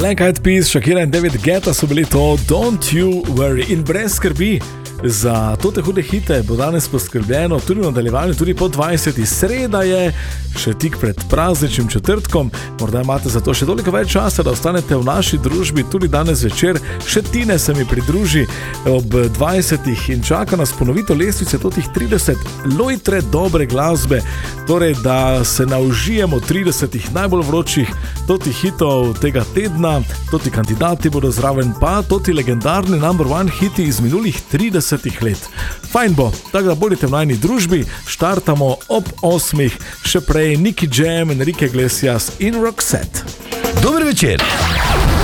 Black Eyed Peas, Shakira in David Guetta so bili to Don't You Worry. In brez skrbi, za te hude hite bo danes poskrbljeno tudi v nadaljevanju, tudi po 20. Sreda je, še tik pred prazničnim četrtkom. Morda imate za to še toliko več časa, da ostanete v naši družbi tudi danes večer. Še Tine se mi pridruži ob 20. in čaka nas ponovitev lestvice totih 30 lojtre dobre glasbe. Torej, da se naužijemo 30 najbolj vročih totih hitov tega tedna. Toti kandidati bodo zraven, pa toti legendarni number one hiti iz minulih 30 let. Fajn bo, tako da bodite v najni družbi. Štartamo ob 8. Še prej Nicky Jam, Enrique Iglesias in Roxette. Dober večer.